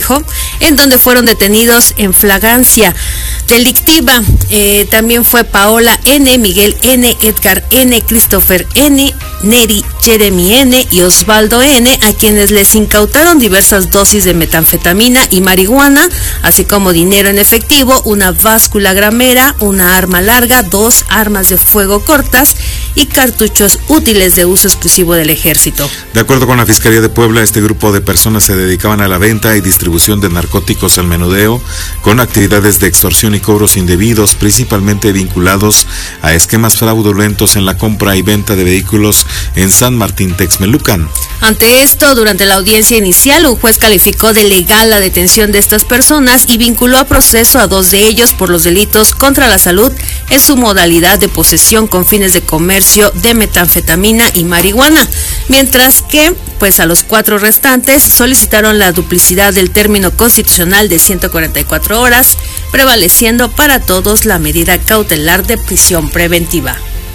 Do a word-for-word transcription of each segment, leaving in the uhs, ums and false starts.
Consejo, en donde fueron detenidos en flagrancia delictiva. Eh, también fue Paola N., Miguel N., Edgar N., Christopher N., Neri, Jeremy N. y Osvaldo N., a quienes les incautaron diversas dosis de metanfetamina y marihuana, así como dinero en efectivo, una báscula gramera, una arma larga, dos armas de fuego cortas y cartuchos útiles de uso exclusivo del ejército. De acuerdo con la Fiscalía de Puebla, este grupo de personas se dedicaban a la venta y distribución de narcóticos al menudeo, con actividades de extorsión y cobros indebidos, principalmente vinculados a esquemas fraudulentos en la compra y venta de vehículos en San Martín Texmelucan. Ante esto, durante la audiencia inicial, un juez calificó de legal la detención de estas personas y vinculó a proceso a dos de ellos por los delitos contra la salud en su modalidad de posesión con fines de comercio de metanfetamina y marihuana, mientras que pues a los cuatro restantes solicitaron la duplicidad del término constitucional de ciento cuarenta y cuatro horas, prevaleciendo para todos la medida cautelar de prisión preventiva.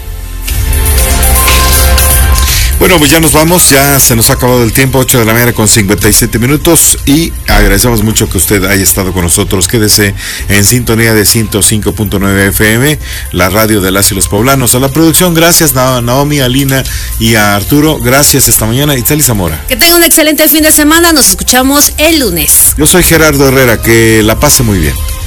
Bueno, pues ya nos vamos, ya se nos ha acabado el tiempo, ocho de la mañana con cincuenta y siete minutos, y agradecemos mucho que usted haya estado con nosotros. Quédese en sintonía de ciento cinco punto nueve F M, la radio de las y los poblanos. A la producción, gracias Naomi, a Lina y a Arturo, gracias esta mañana. Itzeli Zamora. Que tenga un excelente fin de semana, nos escuchamos el lunes. Yo soy Gerardo Herrera, que la pase muy bien.